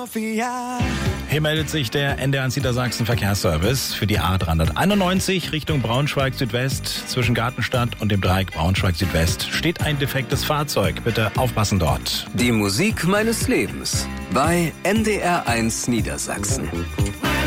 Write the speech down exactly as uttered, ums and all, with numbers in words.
Mafia. Hier meldet sich der N D R eins Niedersachsen Verkehrsservice für die A dreihunderteinundneunzig Richtung Braunschweig Südwest. Zwischen Gartenstadt und dem Dreieck Braunschweig Südwest steht ein defektes Fahrzeug. Bitte aufpassen dort. Die Musik meines Lebens bei N D R eins Niedersachsen.